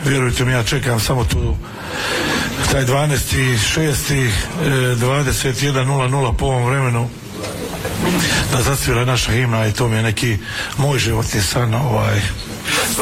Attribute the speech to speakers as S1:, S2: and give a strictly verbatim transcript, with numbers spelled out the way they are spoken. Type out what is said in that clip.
S1: vjerujte mi, ja čekam samo tu taj dvanaesti šesti dvadeset jedan nula nula po ovom vremenu da zasvira naša himna i to mi je neki moj životni san, ovaj